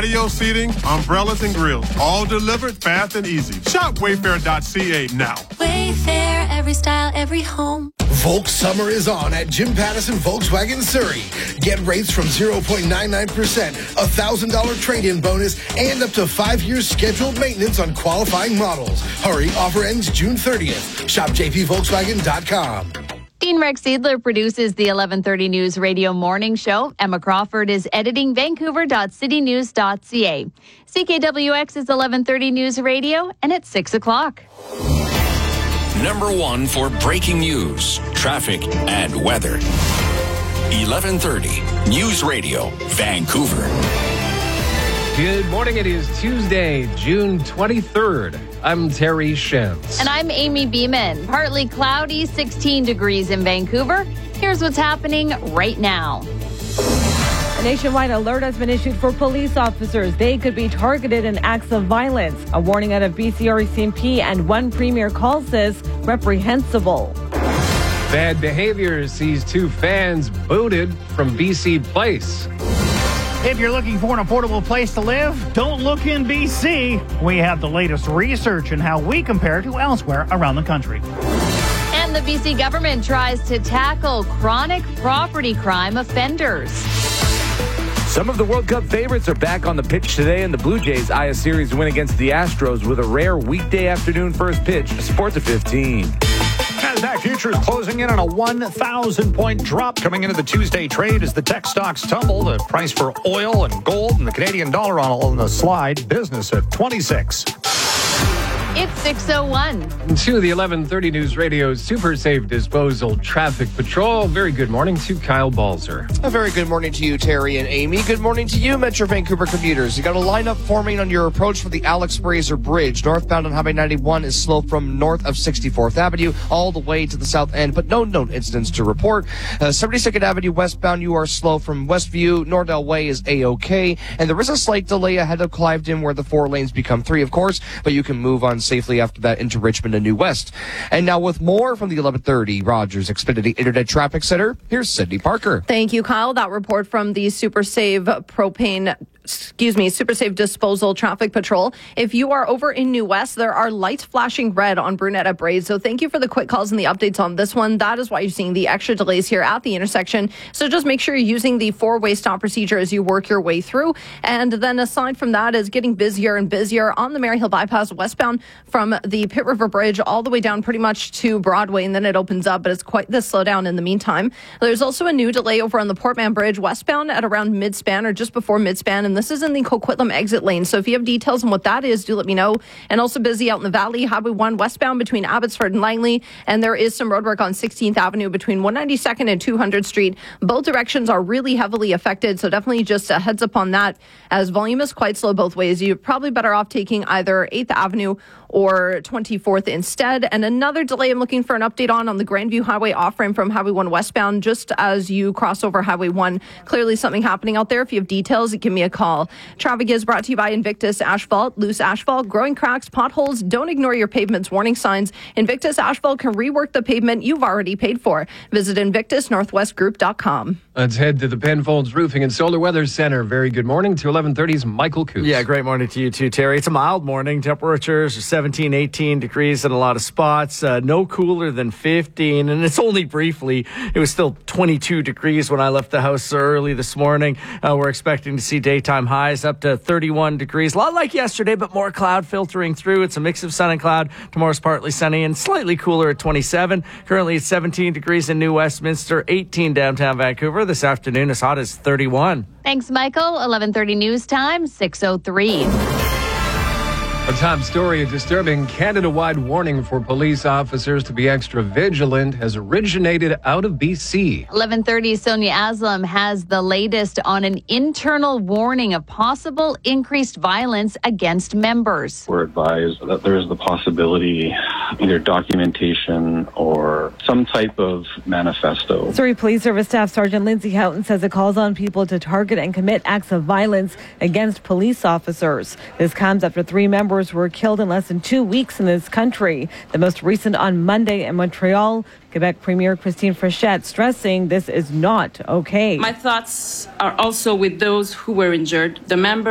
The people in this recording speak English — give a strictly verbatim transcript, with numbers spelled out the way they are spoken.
Patio seating, umbrellas, and grills. All delivered fast and easy. Shop wayfair dot c a now. Wayfair, every style, every home. Volk summer is on at Jim Pattison Volkswagen Surrey. Get rates from zero point nine nine percent, a one thousand dollars trade-in bonus, and up to five years scheduled maintenance on qualifying models. Hurry, offer ends June thirtieth. Shop j p volkswagen dot com. Dean Rex Seidler produces the eleven thirty News Radio Morning Show. Emma Crawford is editing vancouver dot city news dot c a. C K W X is eleven thirty News Radio, and it's six o'clock. Number one for breaking news, traffic, and weather. eleven thirty News Radio, Vancouver. Good morning. It is Tuesday, June twenty-third. I'm Terry Shins. And I'm Amy Beeman. Partly cloudy, sixteen degrees in Vancouver. Here's what's happening right now. A nationwide alert has been issued for police officers. They could be targeted in acts of violence. A warning out of B C R E C M P, and one premier calls this reprehensible. Bad behavior sees two fans booted from B C Place. If you're looking for an affordable place to live, don't look in B C. We have the latest research and how we compare to elsewhere around the country. And the B C government tries to tackle chronic property crime offenders. Some of the World Cup favorites are back on the pitch today, and the Blue Jays eye a series win against the Astros with a rare weekday afternoon first pitch. Sports at fifteen. NASDAQ futures closing in on a one thousand point drop coming into the Tuesday trade as the tech stocks tumble. The price for oil and gold and the Canadian dollar on, on the slide. Business at twenty-six. It's six oh one. To the eleven thirty News Radio Super Safe Disposal Traffic Patrol. Very good morning to Kyle Balzer. A very good morning to you, Terry and Amy. Good morning to you, Metro Vancouver commuters. You got a lineup forming on your approach for the Alex Fraser Bridge. Northbound on Highway ninety-one is slow from north of sixty-fourth Avenue all the way to the south end, but no known incidents to report. Uh, seventy-second Avenue westbound, you are slow from Westview. Nordell Way is A-OK. And there is a slight delay ahead of Cliveden where the four lanes become three, of course, but you can move on safely after that into Richmond and New West. And now with more from the eleven thirty Rogers Xfinity Internet Traffic Center, here's Sydney Parker. Thank you, Kyle. That report from the Super Save Propane Excuse me, Super Safe Disposal Traffic Patrol. If you are over in New West, there are lights flashing red on Brunette at Braid. So thank you for the quick calls and the updates on this one. That is why you're seeing the extra delays here at the intersection. So just make sure you're using the four-way stop procedure as you work your way through. And then aside from that is getting busier and busier on the Maryhill Bypass westbound from the Pitt River Bridge all the way down pretty much to Broadway, and then it opens up, but it's quite the slowdown in the meantime. There's also a new delay over on the Portman Bridge westbound at around Midspan or just before Midspan, and this is in the Coquitlam exit lane. So if you have details on what that is, do let me know. And also busy out in the valley, Highway one westbound between Abbotsford and Langley, and there is some roadwork on sixteenth Avenue between one ninety-second and two hundredth Street. Both directions are really heavily affected, so definitely just a heads up on that, as volume is quite slow both ways. You're probably better off taking either eighth Avenue or twenty-fourth instead. And another delay I'm looking for an update on on the Grandview Highway off-ramp from Highway one westbound, just as you cross over Highway one. Clearly something happening out there. If you have details, give me a call. Traffic is brought to you by Invictus Asphalt. Loose asphalt, growing cracks, potholes. Don't ignore your pavement's warning signs. Invictus Asphalt can rework the pavement you've already paid for. Visit invictus northwest group dot com. Let's head to the Penfolds Roofing and Solar Weather Center. Very good morning to eleven thirty's Michael Coops. Yeah, great morning to you too, Terry. It's a mild morning. Temperatures are seventeen, eighteen degrees in a lot of spots. Uh, no cooler than fifteen, and it's only briefly. It was still twenty-two degrees when I left the house early this morning. Uh, we're expecting to see daytime highs up to thirty-one degrees. A lot like yesterday, but more cloud filtering through. It's a mix of sun and cloud. Tomorrow's partly sunny and slightly cooler at twenty-seven. Currently it's seventeen degrees in New Westminster, eighteen downtown Vancouver. This afternoon as hot as thirty-one. Thanks, Michael. eleven thirty news time, six oh three. A top story, a disturbing Canada-wide warning for police officers to be extra vigilant has originated out of B C. eleven thirty, Sonia Aslam has the latest on an internal warning of possible increased violence against members. We're advised that there is the possibility, either documentation or some type of manifesto. Surrey Police Service Staff Sergeant Lindsay Houghton says it calls on people to target and commit acts of violence against police officers. This comes after three members were killed in less than two weeks in this country. The most recent on Monday in Montreal. Quebec Premier Christine Frechette stressing this is not okay. My thoughts are also with those who were injured, the members